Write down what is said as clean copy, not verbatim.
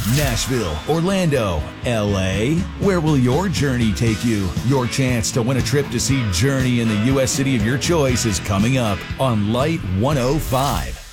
Nashville, Orlando, LA? Where will your journey take you? Your chance to win a trip to see Journey in the U.S. city of your choice is coming up on Light 105.